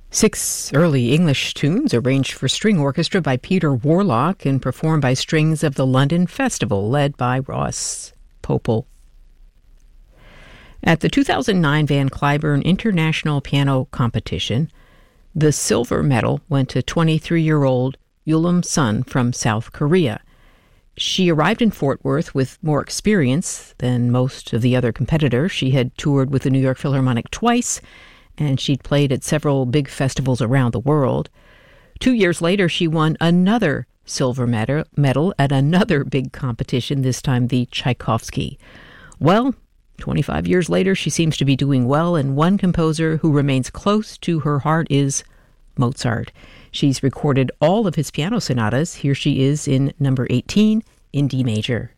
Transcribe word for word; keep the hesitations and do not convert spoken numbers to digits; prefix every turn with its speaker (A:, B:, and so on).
A: Six early English tunes arranged for string orchestra by Peter Warlock and performed by strings of the London Festival, led by Ross Popel. At the two thousand nine Van Cliburn International Piano Competition, the silver medal went to twenty-three-year-old Yulum Sun from South Korea. She arrived in Fort Worth with more experience than most of the other competitors. She had toured with the New York Philharmonic twice, and she'd played at several big festivals around the world. Two years later, she won another silver medal, medal at another big competition, this time the Tchaikovsky. Well, twenty-five years later, she seems to be doing well, and one composer who remains close to her heart is Mozart. She's recorded all of his piano sonatas. Here she is in number eighteen in D major.